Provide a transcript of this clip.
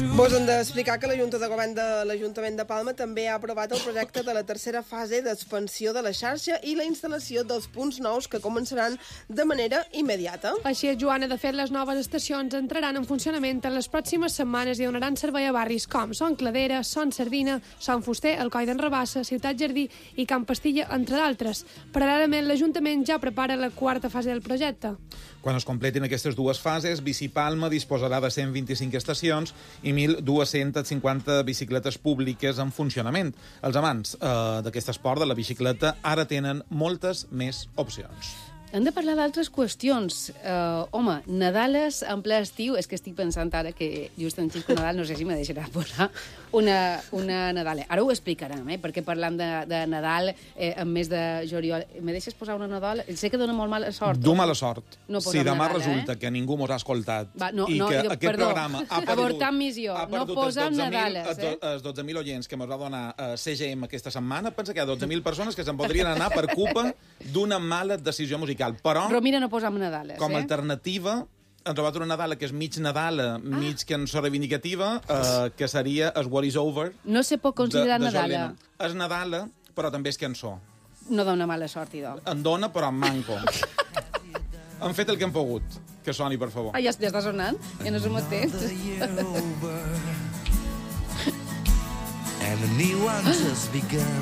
Vos hem d'explicar que la Junta de Govern de l'Ajuntament de Palma també ha aprovat el projecte de la tercera fase d'expansió de la xarxa i la instal·lació dels punts nous que començaran de manera immediata. Així és, Joana. De fet, les noves estacions entraran en funcionament en les pròximes setmanes i donaran servei a barris com Son Cladera, Son Sardina, Son Fuster, Alcoi d'en Rabassa, Ciutat Jardí i Camp Pastilla, entre d'altres. Paral·lelament, l'Ajuntament ja prepara la quarta fase del projecte. Quan es completin aquestes dues fases, Bicipalma disposarà de 125 estacions i 1.250 bicicletes públiques en funcionament. Els amants d'aquest esport de la bicicleta ara tenen moltes més opcions. Hem de parlar d'altres qüestions. Home, Nadales en ple estiu, és que estic pensant ara que just en Xisco Nadal no sé si me deixarà posar una Nadale. Ara ho explicarem, perquè parlam de Nadal en mes de juliol. Me deixes posar una Nadal? Sé que dona molt mala sort. Du mala sort. No si demà resulta que ningú mos ha escoltat i que aquest programa ha perdut... Avortant missió, no posa'm Nadales. Els 12.000 oients que mos va donar CGM aquesta setmana, pensa que hi ha 12.000 persones que se'n podrien anar per culpa d'una mala decisió musical. Però, mira, no posam Nadales. Com a alternativa, hem trobat una Nadala que és mig Nadala, mig cançó reivindicativa, que seria Es War Is Over. No se pot considerar Nadala. És Nadala, però també és cançó. No dona mala sort, idò. En dona, però en manco. Han fet el que han pogut. Que soni, per favor. Ja està sonant? Ja no som a temps. And a new one just begun.